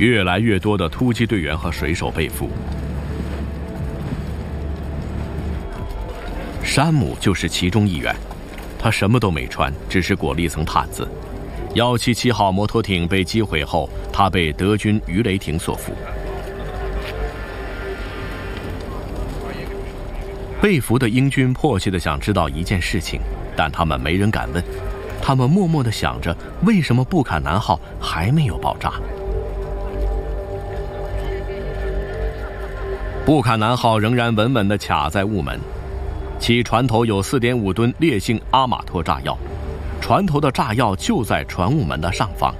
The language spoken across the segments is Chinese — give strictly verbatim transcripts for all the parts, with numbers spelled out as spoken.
越来越多的突击队员和水手被俘。山姆就是其中一员，他什么都没穿，只是裹了一层毯子。一七七号摩托艇被击毁后，他被德军鱼雷艇所俘。被俘的英军迫切地想知道一件事情，但他们没人敢问。他们默默地想着，为什么布坎南号还没有爆炸？布坎南号仍然稳稳地卡在雾门，其船头有 四点五吨烈性阿马托炸药，船头的炸药就在船坞门的上方。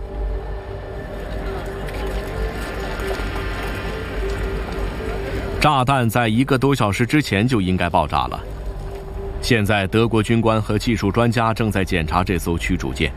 炸弹在一个多小时之前就应该爆炸了。现在德国军官和技术专家正在检查这艘驱逐舰。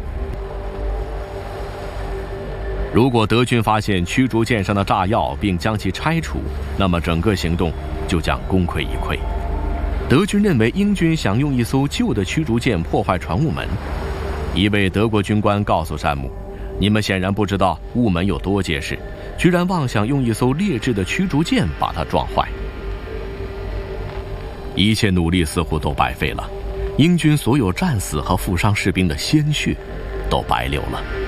如果德军发现驱逐舰上的炸药并将其拆除，那么整个行动就将功亏一篑。德军认为英军想用一艘旧的驱逐舰破坏船坞门。一位德国军官告诉山姆：“你们显然不知道坞门有多结实，居然妄想用一艘劣质的驱逐舰把它撞坏。”一切努力似乎都白费了，英军所有战死和负伤士兵的鲜血都白流了。